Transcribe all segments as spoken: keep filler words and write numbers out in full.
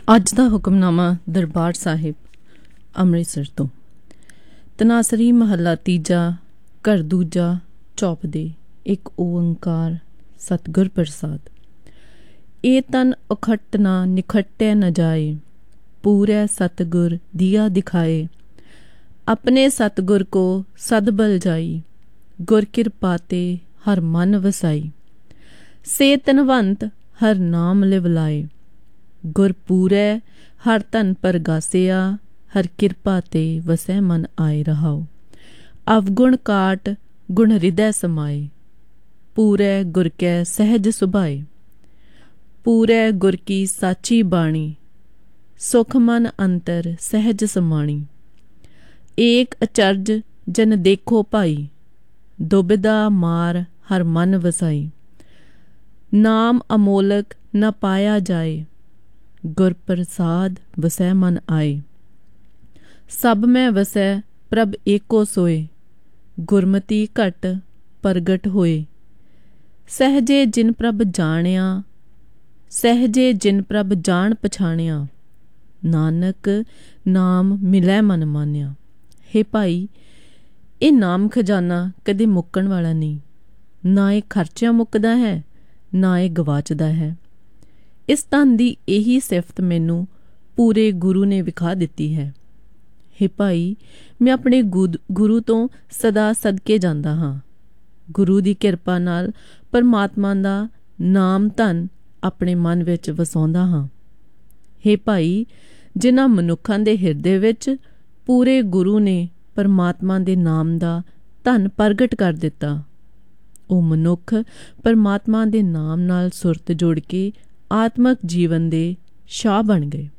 ਅੱਜ ਦਾ ਹੁਕਮਨਾਮਾ ਦਰਬਾਰ ਸਾਹਿਬ ਅੰਮ੍ਰਿਤਸਰ ਤੋਂ। ਤਨਾਸਰੀ ਮਹੱਲਾ ਤੀਜਾ, ਘਰ ਦੂਜਾ, ਚੌਪਦੇ। ਇੱਕ ਓੰਕਾਰ ਸਤਿਗੁਰ ਪ੍ਰਸਾਦ। ਇਹ ਤਨ ਉਖਟ ਨਾ ਨਿਖਟੈ ਨ ਜਾਏ, ਪੂਰੈ ਸਤਿਗੁਰ ਦੀਆ ਦਿਖਾਏ। ਆਪਣੇ ਸਤਿਗੁਰ ਕੋ ਸਦਬਲ ਜਾਈ, ਗੁਰ ਕਿਰਪਾ ਤੇ ਹਰ ਮਨ ਵਸਾਈ। ਸੇ ਤਨਵੰਤ ਹਰ ਨਾਮ ਲਿਵ ਲਾਏ, ਗੁਰ ਪੂਰੈ ਹਰ ਧਨ ਪਰਗਾਸਿਆ। ਹਰ ਕਿਰਪਾ ਤੇ ਵਸੈ ਮਨ ਆਏ ਰਹਾਓ। ਅਵਗੁਣ ਕਾਟ ਗੁਣ ਹਿਰਦੈ ਸਮਾਏ, ਪੂਰੈ ਗੁਰ ਕੈ ਸਹਿਜ ਸੁਭਾਏ। ਪੂਰੈ ਗੁਰ ਕੀ ਸਾਚੀ ਬਾਣੀ, ਸੁਖ ਮਨ ਅੰਤਰ ਸਹਿਜ ਸਮਾਣੀ। ਏਕ ਅਚਰਜ ਜਨ ਦੇਖੋ ਭਾਈ, ਦੁਬਿਧਾ ਮਾਰ ਹਰ ਮਨ ਵਸਾਈ। ਨਾਮ ਅਮੋਲਕ ਨ ਪਾਇਆ ਜਾਏ, ਗੁਰ ਪ੍ਰਸਾਦ ਵਸੈ ਮਨ ਆਏ। ਸਭ ਮੈਂ ਵਸੈ ਪ੍ਰਭ ਏਕੋ ਸੋਏ, ਗੁਰਮਤੀ ਘਟ ਪ੍ਰਗਟ ਹੋਏ। ਸਹਿਜੇ ਜਿਨ ਪ੍ਰਭ ਜਾਣਿਆ, ਸਹਿਜੇ ਜਿਨ ਪ੍ਰਭ ਜਾਣ ਪਛਾਣਿਆ। ਨਾਨਕ ਨਾਮ ਮਿਲੈ ਮਨ ਮਾਨਿਆ। ਹੇ ਭਾਈ, ਇਹ ਨਾਮ ਖਜ਼ਾਨਾ ਕਦੇ ਮੁੱਕਣ ਵਾਲਾ ਨਹੀਂ। ਨਾ ਇਹ ਖਰਚਿਆਂ ਮੁੱਕਦਾ ਹੈ, ਨਾ ਇਹ ਗਵਾਚਦਾ ਹੈ। ਇਸ ਧਨ ਦੀ ਇਹੀ ਸਿਫਤ ਮੈਨੂੰ ਪੂਰੇ ਗੁਰੂ ਨੇ ਵਿਖਾ ਦਿੱਤੀ ਹੈ। ਹੇ ਭਾਈ, ਮੈਂ ਆਪਣੇ ਗੁਦ ਗੁਰੂ ਤੋਂ ਸਦਾ ਸਦਕੇ ਜਾਂਦਾ ਹਾਂ। ਗੁਰੂ ਦੀ ਕਿਰਪਾ ਨਾਲ ਪਰਮਾਤਮਾ ਦਾ ਨਾਮ ਧਨ ਆਪਣੇ ਮਨ ਵਿੱਚ ਵਸਾਉਂਦਾ ਹਾਂ। ਹੇ ਭਾਈ, ਜਿਨ੍ਹਾਂ ਮਨੁੱਖਾਂ ਦੇ ਹਿਰਦੇ ਵਿੱਚ ਪੂਰੇ ਗੁਰੂ ਨੇ ਪਰਮਾਤਮਾ ਦੇ ਨਾਮ ਦਾ ਧਨ ਪ੍ਰਗਟ ਕਰ ਦਿੱਤਾ, ਉਹ ਮਨੁੱਖ ਪਰਮਾਤਮਾ ਦੇ ਨਾਮ ਨਾਲ ਸੁਰਤ ਜੋੜ ਕੇ ਆਤਮਕ ਜੀਵਨ ਦੇ ਸ਼ਾਹ ਬਣ ਗਏ।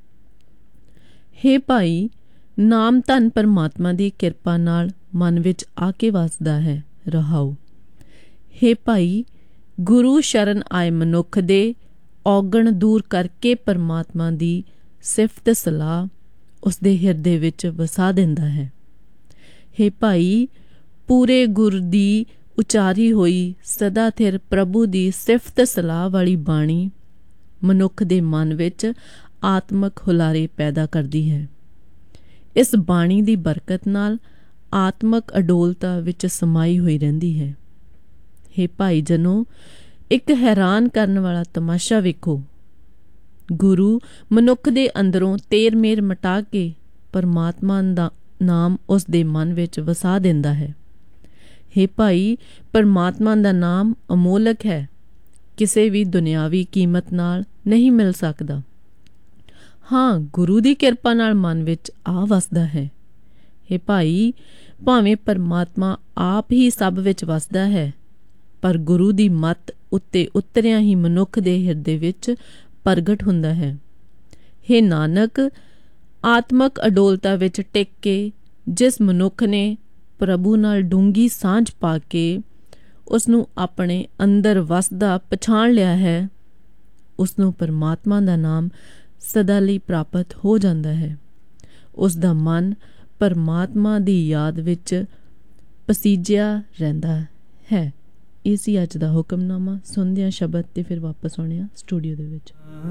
ਹੇ ਭਾਈ, ਨਾਮ ਧਨ ਪਰਮਾਤਮਾ ਦੀ ਕਿਰਪਾ ਨਾਲ ਮਨ ਵਿੱਚ ਆ ਕੇ ਵਸਦਾ ਹੈ ਰਹਾਓ। ਹੇ ਭਾਈ, ਗੁਰੂ ਸ਼ਰਨ ਆਏ ਮਨੁੱਖ ਦੇ ਔਗਣ ਦੂਰ ਕਰਕੇ ਪਰਮਾਤਮਾ ਦੀ ਸਿਫਤ ਸਲਾਹ ਉਸਦੇ ਹਿਰਦੇ ਵਿੱਚ ਵਸਾ ਦਿੰਦਾ ਹੈ। ਹੇ ਭਾਈ, ਪੂਰੇ ਗੁਰ ਦੀ ਉਚਾਰੀ ਹੋਈ ਸਦਾ ਥਿਰ ਪ੍ਰਭੂ ਦੀ ਸਿਫਤ ਸਲਾਹ ਵਾਲੀ ਬਾਣੀ ਮਨੁੱਖ ਦੇ ਮਨ ਵਿੱਚ ਆਤਮਕ ਹੁਲਾਰੇ ਪੈਦਾ ਕਰਦੀ ਹੈ। ਇਸ ਬਾਣੀ ਦੀ ਬਰਕਤ ਨਾਲ ਆਤਮਕ ਅਡੋਲਤਾ ਵਿੱਚ ਸਮਾਈ ਹੋਈ ਰਹਿੰਦੀ ਹੈ। ਹੇ ਭਾਈ ਜਨੋ, ਇੱਕ ਹੈਰਾਨ ਕਰਨ ਵਾਲਾ ਤਮਾਸ਼ਾ ਵੇਖੋ। ਗੁਰੂ ਮਨੁੱਖ ਦੇ ਅੰਦਰੋਂ ਤੇਰ ਮੇਰ ਮਿਟਾ ਕੇ ਪਰਮਾਤਮਾ ਦਾ ਨਾਮ ਉਸ ਦੇ ਮਨ ਵਿੱਚ ਵਸਾ ਦਿੰਦਾ ਹੈ। ਹੇ ਭਾਈ, ਪਰਮਾਤਮਾ ਦਾ ਨਾਮ ਅਮੋਲਕ ਹੈ, ਕਿਸੇ ਵੀ ਦੁਨਿਆਵੀ ਕੀਮਤ ਨਾਲ ਨਹੀਂ ਮਿਲ ਸਕਦਾ। ਹਾਂ, ਗੁਰੂ ਦੀ ਕਿਰਪਾ ਨਾਲ ਮਨ ਵਿੱਚ ਆ ਵਸਦਾ ਹੈ। ਹੇ ਭਾਈ, ਭਾਵੇਂ ਪਰਮਾਤਮਾ ਆਪ ਹੀ ਸਭ ਵਿੱਚ ਵਸਦਾ ਹੈ, ਪਰ ਗੁਰੂ ਦੀ ਮੱਤ ਉੱਤੇ ਉਤਰਿਆ ਹੀ ਮਨੁੱਖ ਦੇ ਹਿਰਦੇ ਵਿੱਚ ਪ੍ਰਗਟ ਹੁੰਦਾ ਹੈ। ਹੇ ਨਾਨਕ, ਆਤਮਕ ਅਡੋਲਤਾ ਵਿੱਚ ਟਿਕ ਕੇ ਜਿਸ ਮਨੁੱਖ ਨੇ ਪ੍ਰਭੂ ਨਾਲ ਡੂੰਘੀ ਸਾਂਝ ਪਾ ਕੇ ਉਸਨੂੰ ਆਪਣੇ ਅੰਦਰ ਵਸਦਾ ਪਛਾਣ ਲਿਆ ਹੈ, ਉਸਨੂੰ ਪਰਮਾਤਮਾ ਦਾ ਨਾਮ ਸਦਾ ਲਈ ਪ੍ਰਾਪਤ ਹੋ ਜਾਂਦਾ ਹੈ। ਉਸ ਦਾ ਮਨ ਪਰਮਾਤਮਾ ਦੀ ਯਾਦ ਵਿੱਚ ਪਸੀਜਿਆ ਰਹਿੰਦਾ ਹੈ। ਇਹ ਸੀ ਅੱਜ ਦਾ ਹੁਕਮਨਾਮਾ। ਸੁਣਦਿਆਂ ਸ਼ਬਦ ਤੇ ਫਿਰ ਵਾਪਸ ਆਉਣੇ ਆ ਸਟੂਡੀਓ ਦੇ ਵਿੱਚ।